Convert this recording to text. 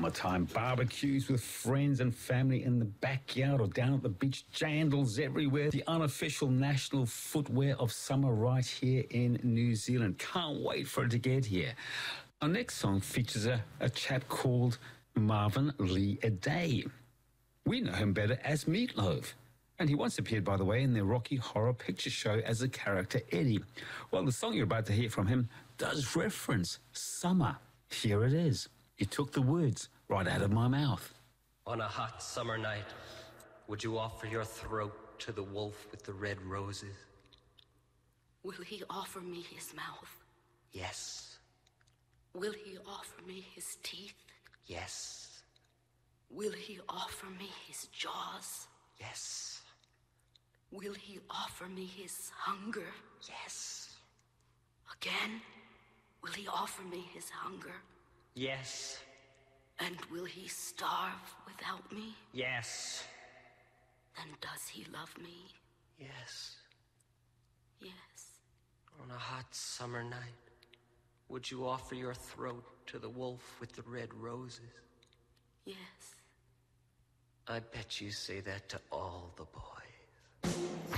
summertime barbecues with friends and family in the backyard or down at the beach, jandals everywhere. The unofficial national footwear of summer right here in New Zealand. Can't wait for it to get here. Our next song features a chap called Marvin Lee Aday. We know him better as Meatloaf. And he once appeared, by the way, in the Rocky Horror Picture Show as the character Eddie. Well, the song you're about to hear from him does reference summer. Here it is. You took the words right out of my mouth. On a hot summer night, would you offer your throat to the wolf with the red roses? Will he offer me his mouth? Yes. Will he offer me his teeth? Yes. Will he offer me his jaws? Yes. Will he offer me his hunger? Yes. Again, will he offer me his hunger? Yes. And will he starve without me? Yes. Then does he love me? Yes. Yes. On a hot summer night, would you offer your throat to the wolf with the red roses? Yes. I bet you say that to all the boys.